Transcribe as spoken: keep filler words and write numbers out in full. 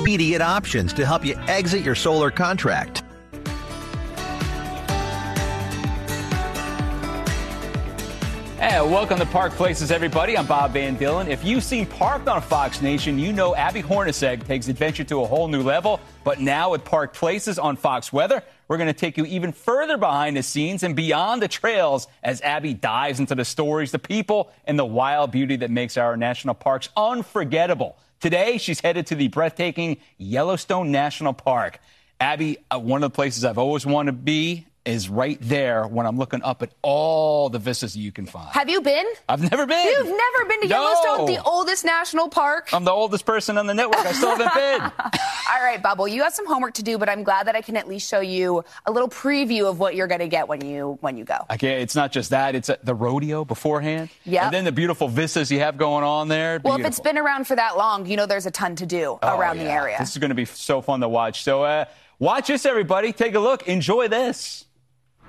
Immediate options to help you exit your solar contract. Hey, welcome to Park Places, everybody. I'm Bob Van Dillen. If you've seen Parked on Fox Nation, you know Abby Hornacek takes adventure to a whole new level. But now with Park Places on Fox Weather, we're going to take you even further behind the scenes and beyond the trails as Abby dives into the stories, the people, and the wild beauty that makes our national parks unforgettable. Today, she's headed to the breathtaking Yellowstone National Park. Abby, uh, one of the places I've always wanted to be is right there when I'm looking up at all the vistas that you can find. Have you been? I've never been. You've never been to No. Yellowstone, the oldest national park? I'm the oldest person on the network. I still haven't been. All right, Bob. Well, you have some homework to do, but I'm glad that I can at least show you a little preview of what you're going to get when you when you go. Okay, it's not just that. It's uh, the rodeo beforehand. Yep. And then the beautiful vistas you have going on there. Well, Beautiful. if it's been around for that long, you know there's a ton to do Oh, around the yeah. area. This is going to be so fun to watch. So uh, watch this, everybody. Take a look. Enjoy this.